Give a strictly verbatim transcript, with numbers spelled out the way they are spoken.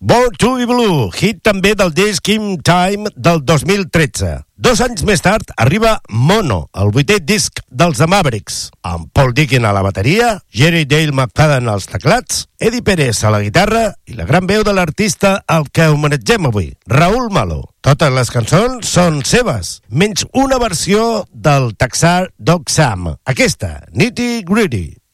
Born to be Blue, hit també del disc In Time del dos mil tretze. Dos anys més tard arriba Mono, el vuitè disc dels The Mavericks, amb Paul Dickin a la bateria, Jerry Dale McFadden als teclats, Eddie Pérez a la guitarra i la gran veu de l'artista al que homenatgem avui, Raúl Malo. Totes les cançons són seves, menys una versió del texà Doc Sam. Aquesta, Nitty Gritty.